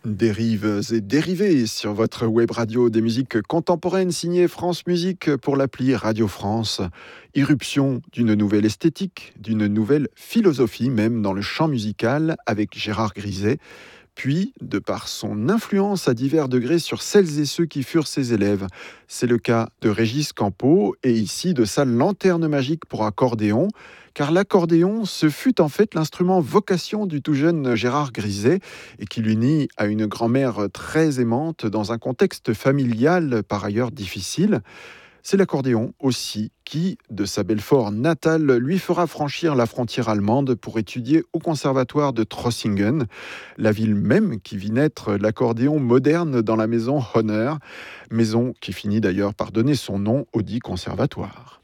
Dérives et dérivés sur votre web radio des musiques contemporaines signées France Musique pour l'appli Radio France. Irruption d'une nouvelle esthétique, d'une nouvelle philosophie même dans le chant musical avec Gérard Griset. Puis, de par son influence à divers degrés sur celles et ceux qui furent ses élèves. C'est le cas de Régis Campo et ici de sa lanterne magique pour accordéon, car l'accordéon, ce fut en fait l'instrument vocation du tout jeune Gérard Griset et qui l'unit à une grand-mère très aimante dans un contexte familial par ailleurs difficile. C'est l'accordéon aussi qui, de sa Belfort natale, lui fera franchir la frontière allemande pour étudier au conservatoire de Trossingen, la ville même qui vit naître l'accordéon moderne dans la maison Honner, maison qui finit d'ailleurs par donner son nom au dit conservatoire.